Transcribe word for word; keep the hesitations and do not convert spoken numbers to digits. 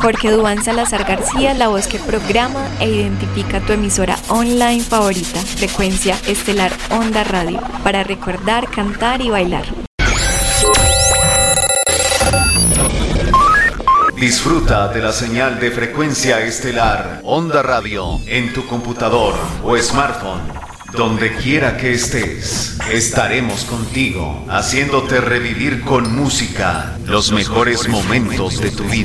Jorge Duván Salazar García, la voz que programa e identifica tu emisora online favorita, Frecuencia Estelar Onda Radio, para recordar, cantar y bailar. Disfruta de la señal de Frecuencia Estelar Onda Radio en tu computador o smartphone. Donde quiera que estés, estaremos contigo, haciéndote revivir con música los mejores momentos de tu vida.